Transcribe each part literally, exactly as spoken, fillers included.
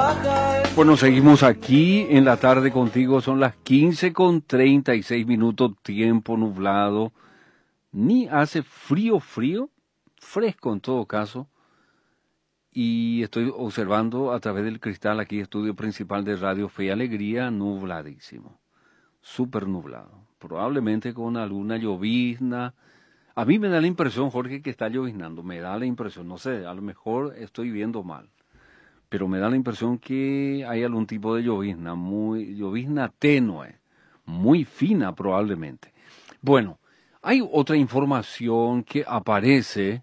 Bueno, seguimos aquí en la tarde contigo, son las quince con treinta y seis minutos, tiempo nublado, ni hace frío, frío, fresco en todo caso, y estoy observando a través del cristal aquí, estudio principal de Radio Fe y Alegría, nubladísimo, súper nublado, probablemente con alguna llovizna. A mí me da la impresión, Jorge, que está lloviznando, me da la impresión, no sé, a lo mejor estoy viendo mal. Pero me da la impresión que hay algún tipo de llovizna, muy llovizna tenue, muy fina probablemente. Bueno, hay otra información que aparece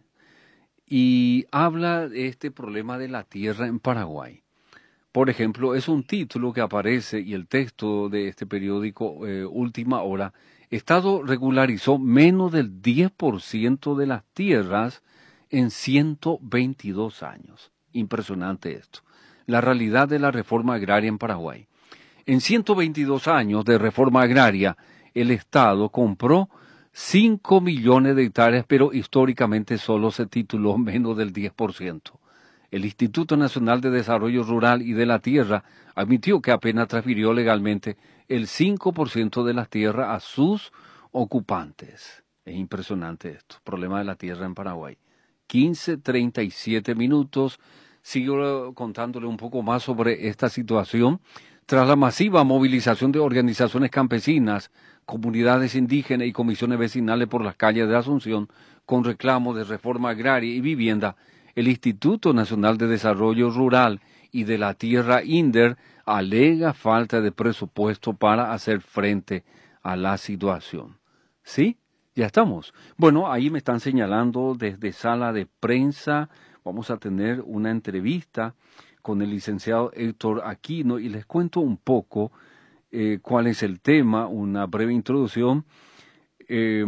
y habla de este problema de la tierra en Paraguay. Por ejemplo, es un título que aparece y el texto de este periódico eh, Última Hora. Estado regularizó menos del diez por ciento de las tierras en ciento veintidós años. Impresionante esto. La realidad de la reforma agraria en Paraguay. En ciento veintidós años de reforma agraria, el Estado compró cinco millones de hectáreas, pero históricamente solo se tituló menos del diez por ciento. El Instituto Nacional de Desarrollo Rural y de la Tierra admitió que apenas transfirió legalmente el cinco por ciento de las tierras a sus ocupantes. Es impresionante esto, problema de la tierra en Paraguay. quince treinta y siete minutos. Sigo contándole un poco más sobre esta situación. Tras la masiva movilización de organizaciones campesinas, comunidades indígenas y comisiones vecinales por las calles de Asunción, con reclamos de reforma agraria y vivienda, el Instituto Nacional de Desarrollo Rural y de la Tierra, INDER, alega falta de presupuesto para hacer frente a la situación. ¿Sí? Ya estamos. Bueno, ahí me están señalando desde sala de prensa. Vamos a tener una entrevista con el licenciado Héctor Aquino y les cuento un poco eh, cuál es el tema, una breve introducción. Eh,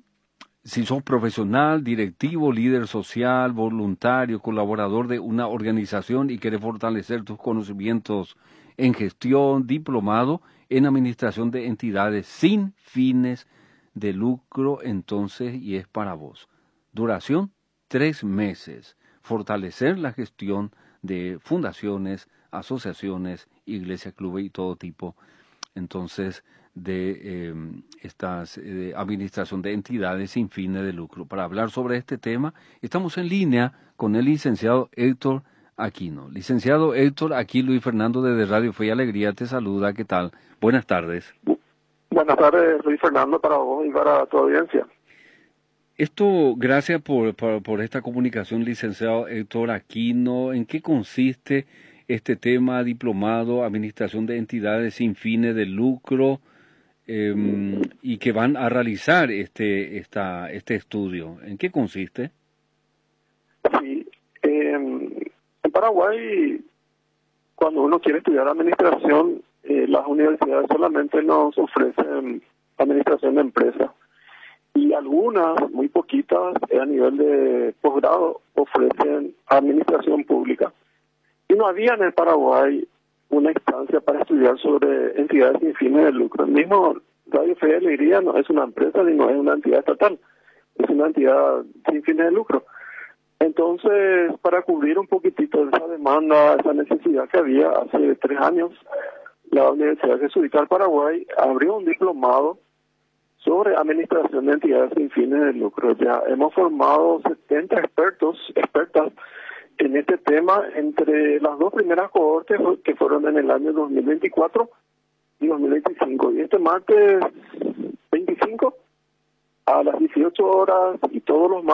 si sos profesional, directivo, líder social, voluntario, colaborador de una organización y quieres fortalecer tus conocimientos en gestión, diplomado en administración de entidades sin fines de lucro, entonces, y es para vos. Duración, tres meses. Fortalecer la gestión de fundaciones, asociaciones, iglesias, clubes y todo tipo, entonces, de eh, estas eh, administración de entidades sin fines de lucro. Para hablar sobre este tema, estamos en línea con el licenciado Héctor Aquino. Licenciado Héctor, aquí Luis Fernando desde Radio Fe y Alegría te saluda. ¿Qué tal? Buenas tardes. Buenas tardes, Luis Fernando, para vos y para tu audiencia. Esto, gracias por, por, por esta comunicación, licenciado Héctor Aquino. ¿En qué consiste este tema diplomado, administración de entidades sin fines de lucro, eh, y que van a realizar este, esta, este estudio? ¿En qué consiste? Sí, eh, en Paraguay, cuando uno quiere estudiar administración, eh, las universidades solamente nos ofrecen administración de empresas. Y algunas, muy poquitas, a nivel de posgrado, ofrecen administración pública. Y no había en el Paraguay una instancia para estudiar sobre entidades sin fines de lucro. El mismo Radio Fe y Alegría no es una empresa ni no es una entidad estatal, es una entidad sin fines de lucro. Entonces, para cubrir un poquitito esa demanda, esa necesidad que había hace tres años, la Universidad Jesuita del Paraguay abrió un diplomado sobre administración de entidades sin fines de lucro. Ya hemos formado setenta expertos, expertas en este tema entre las dos primeras cohortes que fueron en el año dos mil veinticuatro y dos mil veinticinco. Y este martes veinticinco a las dieciocho horas y todos los